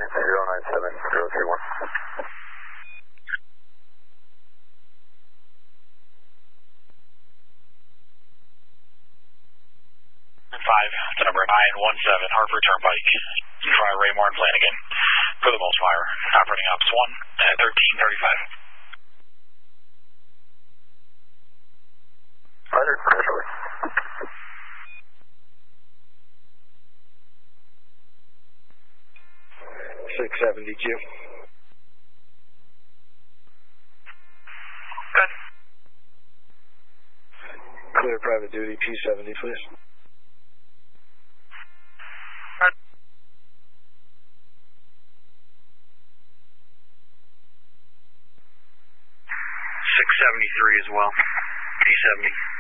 097031. 5 to number 917 Hartford Turnpike. Try Raymore and Flanagan for the most fire. Operating ops 1 at 1335. Roger, commercially. 672. Good. Clear private duty, P70, please. Good. 673 as well, P70.